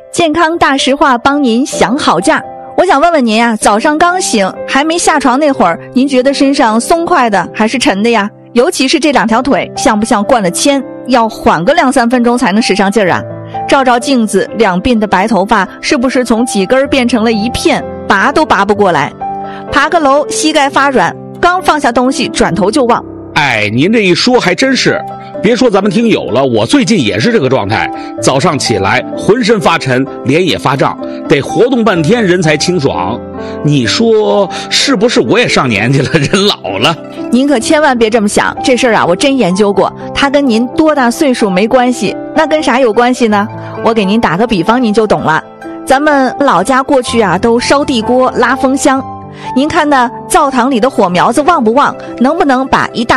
健康大实话帮您想好价。我想问问您呀，早上刚醒还没下床那会儿，您觉得身上松快的还是沉的呀？尤其是这两条腿像不像灌了铅，要缓个2-3分钟才能使上劲儿啊？照照镜子，两鬓的白头发是不是从几根变成了一片，拔都拔不过来？爬个楼膝盖发软，刚放下东西转头就忘。 哎，您这一说还真是，别说咱们听友了，我最近也是这个状态，早上起来浑身发沉，脸也发胀，得活动半天人才清爽。你说是不是我也上年纪了，人老了？ 您可千万别这么想，这事儿啊我真研究过，它跟您多大岁数没关系，那跟啥有关系呢？我给您打个比方您就懂了。咱们老家过去啊都烧地锅拉风箱，您看那灶堂里的火苗子旺不旺，能不能把一大